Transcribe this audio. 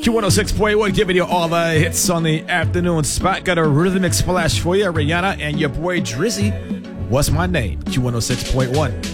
Q106.1 giving you all the hits on the afternoon spot. Got a rhythmic splash for you, Rihanna and your boy Drizzy. What's my name? Q106.1.